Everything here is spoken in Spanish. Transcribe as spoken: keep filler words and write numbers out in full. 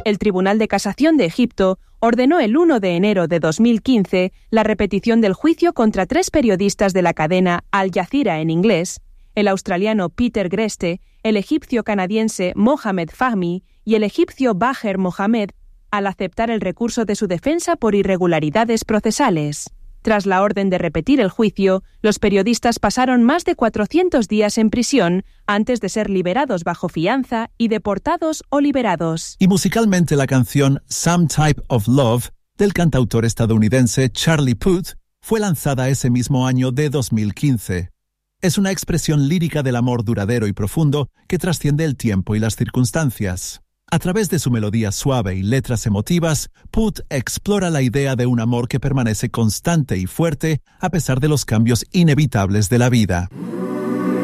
El Tribunal de Casación de Egipto ordenó el uno de enero de dos mil quince la repetición del juicio contra tres periodistas de la cadena Al Jazeera en inglés, el australiano Peter Greste, el egipcio-canadiense Mohamed Fahmy y el egipcio Baher Mohamed, al aceptar el recurso de su defensa por irregularidades procesales. Tras la orden de repetir el juicio, los periodistas pasaron más de cuatrocientos días en prisión antes de ser liberados bajo fianza y deportados o liberados. Y musicalmente la canción Some Type of Love del cantautor estadounidense Charlie Puth fue lanzada ese mismo año de dos mil quince. Es una expresión lírica del amor duradero y profundo que trasciende el tiempo y las circunstancias. A través de su melodía suave y letras emotivas, Puth explora la idea de un amor que permanece constante y fuerte a pesar de los cambios inevitables de la vida.